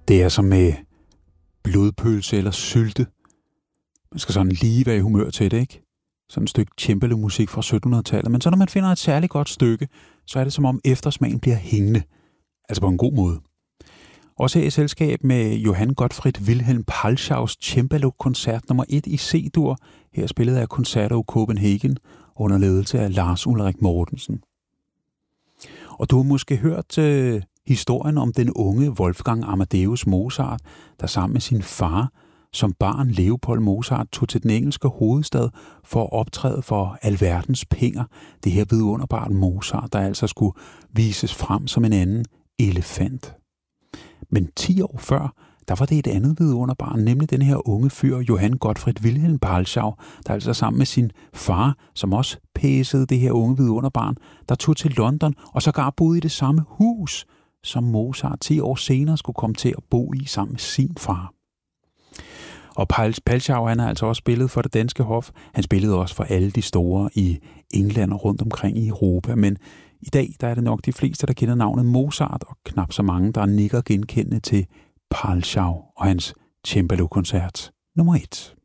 Det er som med blodpølse eller sylte. Man skal sådan lige være i humør til det, ikke? Sådan et stykke cembalo-musik fra 1700-tallet. Men så når man finder et særligt godt stykke, så er det som om eftersmagen bliver hængende. Altså på en god måde. Også her i selskab med Johann Gottfried Wilhelm Palschaus cembalo-koncert nummer 1 i C-dur. Her spillet af Concerto Copenhagen under ledelse af Lars Ulrik Mortensen. Og du har måske hørt historien om den unge Wolfgang Amadeus Mozart, der sammen med sin far som barn Leopold Mozart tog til den engelske hovedstad for at optræde for alverdens penger. Det her vidunderbart Mozart, der altså skulle vises frem som en anden elefant. Men 10 år før, der var det et andet vidunderbarn, nemlig den her unge fyr, Johann Gottfried Wilhelm Palschau, der altså sammen med sin far, som også pæsede det her unge vidunderbarn, der tog til London og sågar boede i det samme hus, som Mozart 10 år senere skulle komme til at bo i sammen med sin far. Og Palschau, han har altså også spillet for det danske hof. Han spillede også for alle de store i England og rundt omkring i Europa. Men i dag, der er det nok de fleste, der kender navnet Mozart, og knap så mange, der nikker genkendende til Palschau og hans cembalo-koncert nummer 1.